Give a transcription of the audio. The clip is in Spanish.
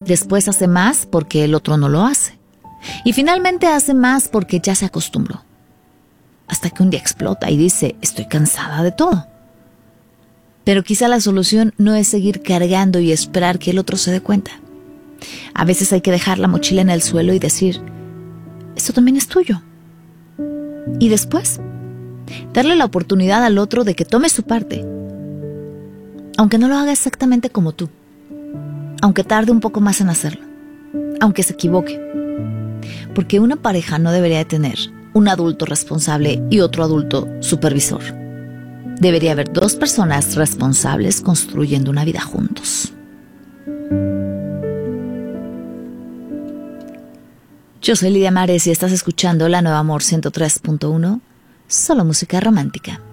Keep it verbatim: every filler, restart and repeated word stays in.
Después hace más porque el otro no lo hace. Y finalmente hace más porque ya se acostumbró. Hasta que un día explota y dice, estoy cansada de todo. Pero quizá la solución no es seguir cargando y esperar que el otro se dé cuenta. A veces hay que dejar la mochila en el suelo y decir, esto también es tuyo. Y después, darle la oportunidad al otro de que tome su parte. Aunque no lo haga exactamente como tú. Aunque tarde un poco más en hacerlo. Aunque se equivoque. Porque una pareja no debería tener un adulto responsable y otro adulto supervisor. Debería haber dos personas responsables construyendo una vida juntos. Yo soy Lidia Mares y estás escuchando La Nueva Amor ciento tres punto uno, solo música romántica.